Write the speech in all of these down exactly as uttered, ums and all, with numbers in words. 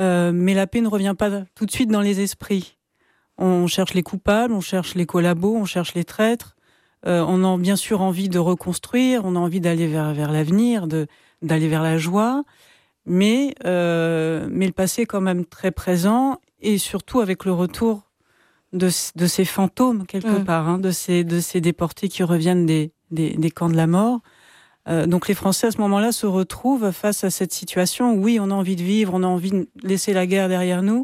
euh, mais la paix ne revient pas tout de suite dans les esprits. On cherche les coupables, on cherche les collabos, on cherche les traîtres. Euh, on a bien sûr envie de reconstruire, on a envie d'aller vers, vers l'avenir, de, d'aller vers la joie, mais, euh, mais le passé est quand même très présent, et surtout avec le retour de, de ces fantômes, quelque mmh. part, hein, de, ces, de ces déportés qui reviennent des, des, des camps de la mort. Euh, donc les Français, à ce moment-là, se retrouvent face à cette situation où, oui, on a envie de vivre, on a envie de laisser la guerre derrière nous,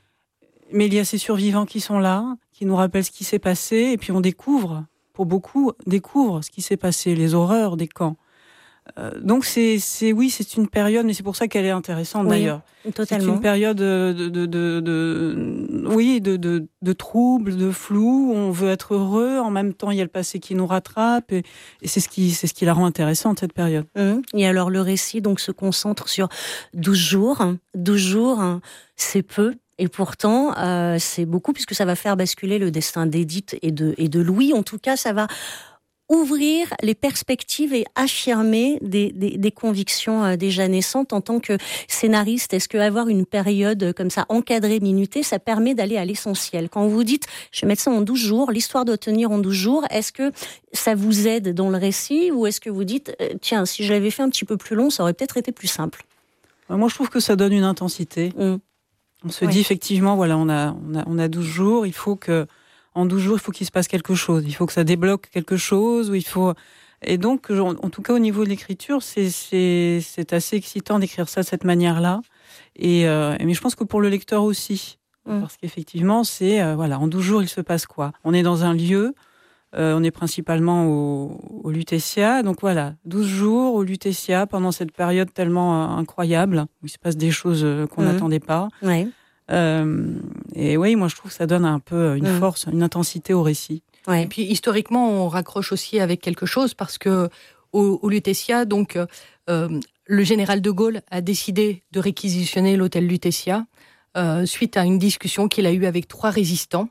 mais il y a ces survivants qui sont là, qui nous rappellent ce qui s'est passé, et puis on découvre... pour beaucoup, découvrent ce qui s'est passé, les horreurs des camps. Euh, donc c'est, c'est, oui, c'est une période, mais c'est pour ça qu'elle est intéressante, oui, d'ailleurs. Totalement. C'est une période de, de, de, de, oui, de, de, de troubles, de flou. On veut être heureux, en même temps il y a le passé qui nous rattrape, et, et c'est ce qui, c'est ce qui la rend intéressante, cette période. Mmh. Et alors le récit donc se concentre sur douze jours. douze jours, c'est peu. Et pourtant, euh, c'est beaucoup, puisque ça va faire basculer le destin d'Édith et de, et de Louis. En tout cas, ça va ouvrir les perspectives et affirmer des, des, des convictions euh, déjà naissantes en tant que scénariste. Est-ce qu'avoir une période comme ça, encadrée, minutée, ça permet d'aller à l'essentiel ? Quand vous dites, je vais mettre ça en douze jours, l'histoire doit tenir en douze jours, est-ce que ça vous aide dans le récit, ou est-ce que vous dites, euh, tiens, si je l'avais fait un petit peu plus long, ça aurait peut-être été plus simple ? Moi, je trouve que ça donne une intensité. Mmh. On se oui. dit effectivement, voilà, on a, on a, on a douze jours, il faut que, en douze jours, il faut qu'il se passe quelque chose, il faut que ça débloque quelque chose, ou il faut, et donc, en, en tout cas, au niveau de l'écriture, c'est, c'est, c'est assez excitant d'écrire ça de cette manière-là, et, euh, mais je pense que pour le lecteur aussi, mmh. parce qu'effectivement, c'est, euh, voilà, en douze jours, il se passe quoi ? On est dans un lieu, euh, on est principalement au, au Lutetia, donc voilà, douze jours au Lutetia pendant cette période tellement euh, incroyable, où il se passe des choses euh, qu'on n'attendait mmh. pas. Ouais. Euh, et oui, moi je trouve que ça donne un peu une mmh. force, une intensité au récit. Ouais. Et puis historiquement, on raccroche aussi avec quelque chose, parce que au, au Lutetia, donc euh, le général de Gaulle a décidé de réquisitionner l'hôtel Lutetia euh, suite à une discussion qu'il a eue avec trois résistants.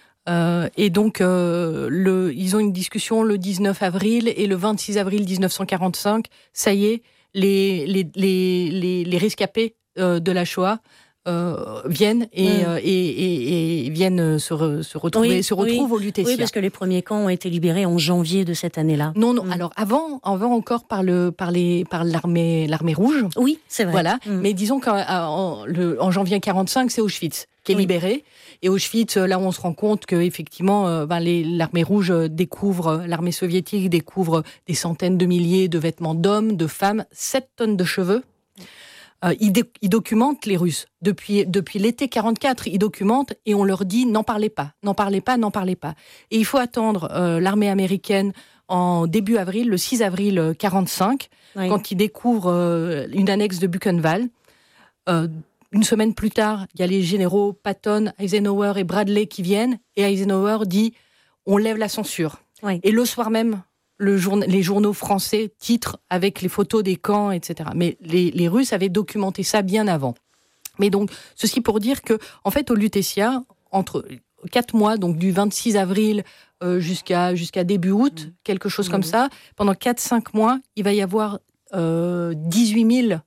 Euh, et donc, euh, le, ils ont une discussion le dix-neuf avril, et le vingt-six avril dix-neuf cent quarante-cinq, ça y est, les, les, les, les, les rescapés euh, de la Shoah euh, viennent et, mmh. euh, et, et, et viennent se, re, se retrouver, oui, se retrouvent oui. au Lutetia. Oui, parce que les premiers camps ont été libérés en janvier de cette année-là. Non, non. Mmh. Alors avant, avant encore par le, par les, par l'armée, l'armée rouge. Oui, c'est vrai. Voilà. Mmh. Mais disons qu'en en, le, en janvier quarante-cinq, c'est Auschwitz qui est oui. libéré. Et Auschwitz, là où on se rend compte que effectivement, euh, ben les, l'armée rouge découvre, l'armée soviétique découvre des centaines de milliers de vêtements d'hommes, de femmes, sept tonnes de cheveux. Euh, ils, dé- ils documentent les Russes depuis depuis l'été quarante-quatre. Ils documentent et on leur dit n'en parlez pas, n'en parlez pas, n'en parlez pas. Et il faut attendre euh, l'armée américaine en début avril, le six avril quarante-cinq, oui. quand ils découvrent euh, une annexe de Buchenwald. Euh, Une semaine plus tard, il y a les généraux Patton, Eisenhower et Bradley qui viennent, et Eisenhower dit « on lève la censure oui. ». Et le soir même, le journa- les journaux français titrent avec les photos des camps, et cetera. Mais les, les Russes avaient documenté ça bien avant. Mais donc, ceci pour dire que, en fait, au Lutetia, entre quatre mois, donc du vingt-six avril euh, jusqu'à, jusqu'à début août, mmh. quelque chose mmh. comme ça, pendant quatre cinq mois, il va y avoir euh, dix-huit mille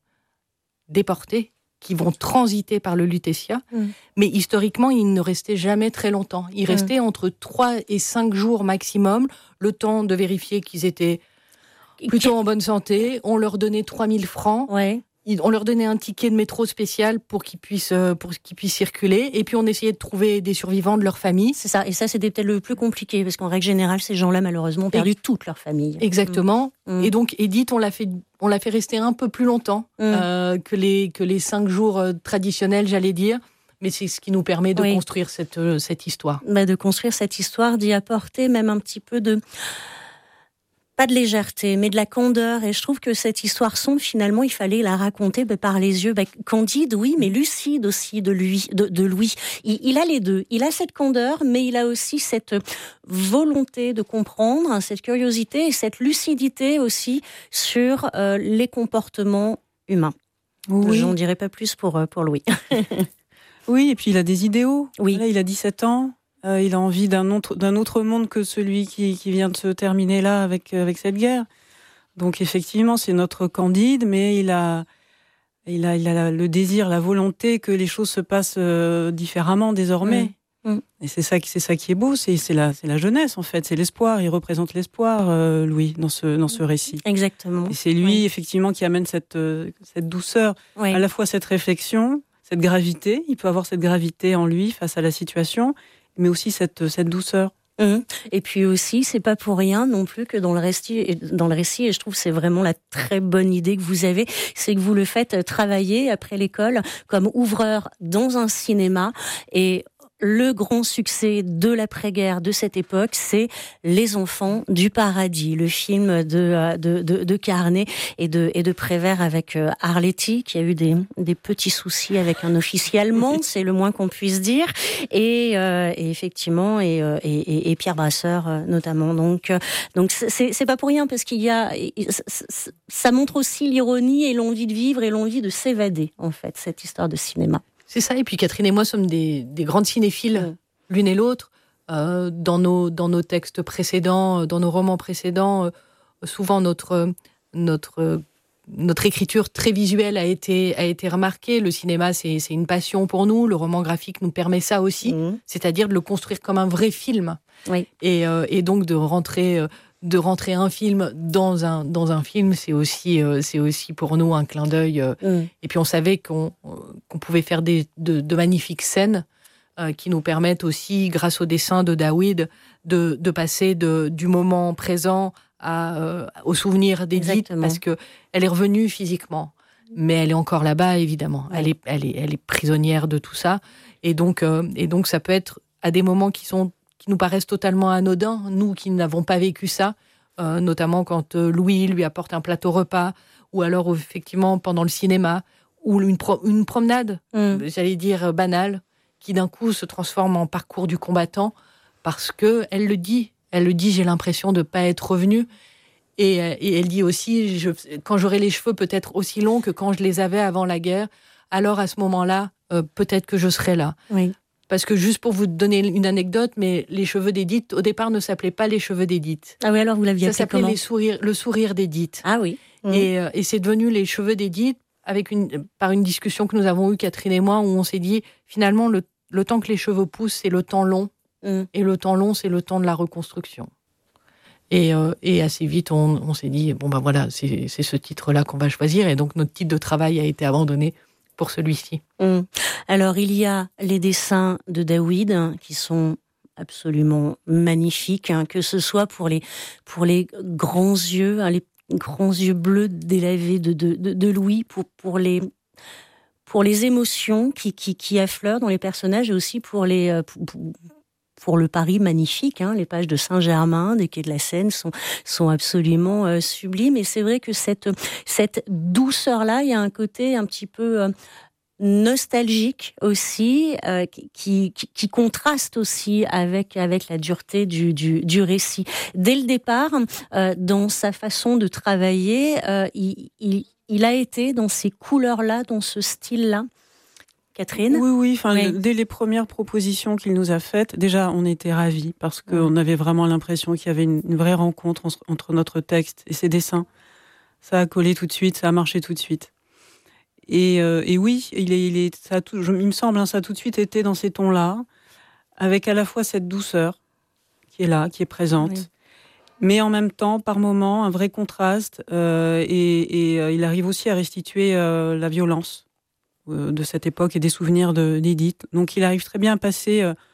déportés qui vont transiter par le Lutetia, mmh. mais historiquement, il ne restait jamais très longtemps. Il restait mmh. entre trois et cinq jours maximum, le temps de vérifier qu'ils étaient plutôt en bonne santé. On leur donnait trois mille francs. Ouais. On leur donnait un ticket de métro spécial pour qu'ils puissent, pour qu'ils puissent circuler. Et puis, on essayait de trouver des survivants de leur famille. C'est ça. Et ça, c'était peut-être le plus compliqué, parce qu'en règle générale, ces gens-là, malheureusement, ont perdu et... toute leur famille. Exactement. Mmh. Et donc, Édith, on l'a fait, on l'a fait rester un peu plus longtemps mmh. euh, que les, que les cinq jours euh, traditionnels, j'allais dire. Mais c'est ce qui nous permet de oui. construire cette, euh, cette histoire. Bah, de construire cette histoire, d'y apporter même un petit peu de... pas de légèreté, mais de la candeur. Et je trouve que cette histoire sombre, finalement, il fallait la raconter bah, par les yeux bah, candides, oui, mais lucides aussi de lui, de, de Louis. Il, il a les deux. Il a cette candeur, mais il a aussi cette volonté de comprendre, cette curiosité et cette lucidité aussi sur euh, les comportements humains. Oui. J'en dirai pas plus pour, pour Louis. Oui, et puis il a des idéaux. Oui. Là, il a dix-sept ans. Euh, il a envie d'un autre, d'un autre monde que celui qui, qui vient de se terminer là avec, avec cette guerre. Donc effectivement, c'est notre Candide, mais il a, Il a, il a le désir, la volonté que les choses se passent euh, différemment désormais. Mmh. Mmh. Et c'est ça, c'est ça qui est beau, c'est, c'est, la, c'est la jeunesse en fait, c'est l'espoir. Il représente l'espoir, euh, Louis, dans ce, dans ce récit. Exactement. Et c'est lui, oui. effectivement, qui amène cette, euh, cette douceur, oui. à la fois cette réflexion, cette gravité. Il peut avoir cette gravité en lui face à la situation, mais aussi cette, cette douceur. Mmh. Et puis aussi, c'est pas pour rien non plus que dans le récit, dans le récit, et je trouve que c'est vraiment la très bonne idée que vous avez, c'est que vous le faites travailler après l'école comme ouvreur dans un cinéma. Et le grand succès de l'après-guerre de cette époque, c'est Les Enfants du Paradis, le film de, de, de, de Carnet et de, et de Prévert avec Arletty, qui a eu des, des petits soucis avec un officier allemand, c'est le moins qu'on puisse dire, et, euh, et effectivement, et, et, et Pierre Brasseur notamment. Donc, donc c'est, c'est pas pour rien, parce qu'il y a, ça montre aussi l'ironie et l'envie de vivre et l'envie de s'évader, en fait, cette histoire de cinéma. C'est ça, et puis Catherine et moi sommes des, des grandes cinéphiles, mmh. l'une et l'autre. Euh, dans, nos, dans nos textes précédents, dans nos romans précédents, euh, souvent notre, notre, notre écriture très visuelle a été, a été remarquée. Le cinéma, c'est, c'est une passion pour nous. Le roman graphique nous permet ça aussi, mmh. c'est-à-dire de le construire comme un vrai film. Oui. Et, euh, et donc de rentrer... Euh, de rentrer un film dans un, dans un film, c'est aussi, euh, c'est aussi pour nous un clin d'œil. Euh, mmh. Et puis on savait qu'on, euh, qu'on pouvait faire des, de, de magnifiques scènes euh, qui nous permettent aussi, grâce au dessin de Daoud, de, de passer de, du moment présent à, euh, au souvenir d'Édith, parce qu'elle est revenue physiquement. Mais elle est encore là-bas, évidemment. Ouais. Elle est, elle est, elle est prisonnière de tout ça. Et donc, euh, et donc ça peut être à des moments qui sont qui nous paraissent totalement anodins, nous qui n'avons pas vécu ça, euh, notamment quand euh, Louis lui apporte un plateau repas, ou alors effectivement pendant le cinéma, ou une, pro- une promenade, mmh. j'allais dire banale, qui d'un coup se transforme en parcours du combattant, parce qu'elle le dit, elle le dit, j'ai l'impression de ne pas être revenue, et, et elle dit aussi, je, quand j'aurai les cheveux peut-être aussi longs que quand je les avais avant la guerre, alors à ce moment-là, euh, peut-être que je serai là. Oui. Parce que juste pour vous donner une anecdote, mais les cheveux d'Édith, au départ, ne s'appelaient pas les cheveux d'Édith. Ah oui, alors vous l'aviez appelé comment ? Ça s'appelait les sourires, le sourire d'Édith. Ah oui. Mmh. Et, euh, et c'est devenu les cheveux d'Édith avec une, par une discussion que nous avons eue, Catherine et moi, où on s'est dit, finalement, le, le temps que les cheveux poussent, c'est le temps long. Mmh. Et le temps long, c'est le temps de la reconstruction. Et, euh, et assez vite, on, on s'est dit, bon ben voilà, c'est, c'est ce titre-là qu'on va choisir. Et donc, notre titre de travail a été abandonné pour celui-ci. Mmh. Alors, il y a les dessins de Daoud hein, qui sont absolument magnifiques, hein, que ce soit pour les, pour les grands yeux, hein, les grands yeux bleus délavés de, de, de, de Louis, pour, pour, les, pour les émotions qui, qui, qui affleurent dans les personnages, et aussi pour les... Pour, pour le Paris magnifique, hein, les pages de Saint-Germain, des quais de la Seine sont, sont absolument euh, sublimes. Et c'est vrai que cette, cette douceur-là, il y a un côté un petit peu euh, nostalgique aussi, euh, qui, qui, qui contraste aussi avec, avec la dureté du, du, du récit. Dès le départ, euh, dans sa façon de travailler, euh, il, il, il a été dans ces couleurs-là, dans ce style-là. Catherine ? Oui, oui. Enfin, oui. Dès les premières propositions qu'il nous a faites, déjà, on était ravis parce qu'on oui. avait vraiment l'impression qu'il y avait une, une vraie rencontre entre notre texte et ses dessins. Ça a collé tout de suite, ça a marché tout de suite. Et, euh, et oui, il est, il est, ça a tout, je, il me semble, hein, ça a tout de suite été dans ces tons-là, avec à la fois cette douceur qui est là, qui est présente, oui. mais en même temps, par moments, un vrai contraste. Euh, et, et euh, il arrive aussi à restituer euh, la violence de cette époque et des souvenirs de, d'Édith. Donc il arrive très bien à passer euh,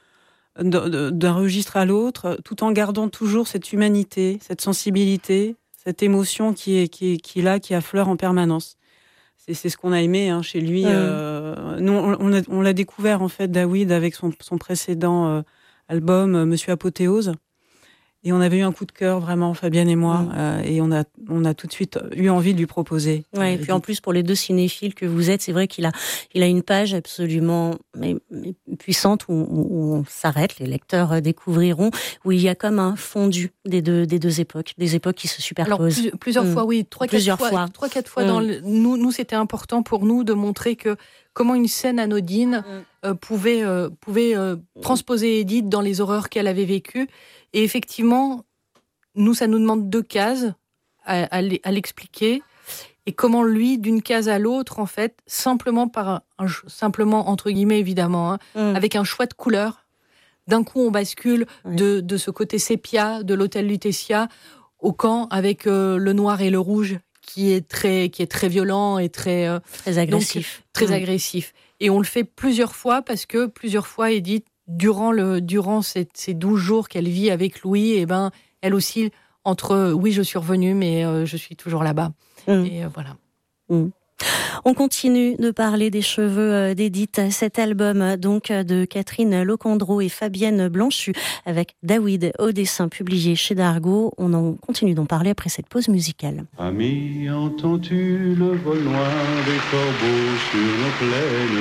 d'un registre à l'autre, tout en gardant toujours cette humanité, cette sensibilité, cette émotion qui est, qui est, qui est là, qui affleure en permanence. C'est, c'est ce qu'on a aimé hein, chez lui. Mmh. Euh, nous, on, on, a, on l'a découvert, en fait, Daoud, avec son, son précédent euh, album, euh, Monsieur Apothéose. Et on avait eu un coup de cœur, vraiment, Fabienne et moi, mmh. euh, et on a, on a tout de suite eu envie de lui proposer. Ouais, et puis en plus, pour les deux cinéphiles que vous êtes, c'est vrai qu'il a, il a une page absolument mais, mais puissante où, où on s'arrête, les lecteurs découvriront, où il y a comme un fondu des deux, des deux époques, des époques qui se superposent. Alors, plus, plusieurs mmh. fois, oui, trois, plusieurs quatre fois. fois. Trois, quatre fois mmh. dans le, nous, nous, c'était important pour nous de montrer que comment une scène anodine mmh. euh, pouvait, euh, pouvait euh, transposer Édith dans les horreurs qu'elle avait vécues. Et effectivement, nous, ça nous demande deux cases à, à l'expliquer. et comment lui, d'une case à l'autre, en fait, simplement par un, un simplement entre guillemets évidemment, hein, mmh. avec un choix de couleur, d'un coup on bascule ouais. de, de ce côté sépia de l'hôtel Lutetia au camp avec euh, le noir et le rouge qui est très qui est très violent et très euh, très agressif, donc, très mmh. agressif. Et on le fait plusieurs fois parce que plusieurs fois Edith, durant le durant ces, ces douze jours qu'elle vit avec Louis, et ben elle aussi entre oui je suis revenue mais euh, je suis toujours là-bas. Mmh. Et euh, voilà. Mmh. On continue de parler des cheveux d'Edith, cet album donc de Catherine Locandro et Fabienne Blanchu avec David au dessin publié chez Dargaud. On en continue d'en parler après cette pause musicale. Ami, entends-tu le vol noir des corbeaux sur nos plaines ?